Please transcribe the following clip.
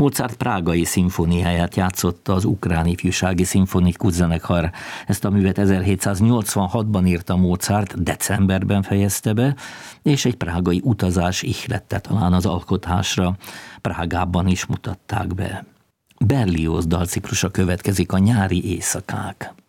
Mozart prágai szimfóniáját játszotta az ukrán ifjúsági szimfonikus zenekar. Ezt a művet 1786-ban írta Mozart, decemberben fejezte be, és egy prágai utazás ihlette talán az alkotásra. Prágában is mutatták be. Berlioz dalciklusa következik, a nyári éjszakák.